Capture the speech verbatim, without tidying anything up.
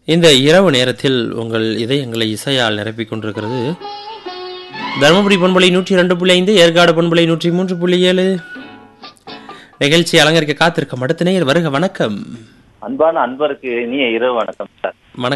இந்த இரவு நேரத்தில் உங்கள் இதயங்களை இசையால் நிரப்பிக் கொண்டிருக்கிறது தருமபுரி பண்பலை நூற்றி இரண்டு புள்ளி ஐந்து, ஏற்காடு பண்பலை நூற்றி மூன்று புள்ளி ஏழு. நிகழ்ச்சி அலங்கரிக்க காத்திருக்கும் அடுத்த நேயர் வருக. வணக்கம். அன்பான அன்பருக்கு இனிய இரவு வணக்கம் சார்.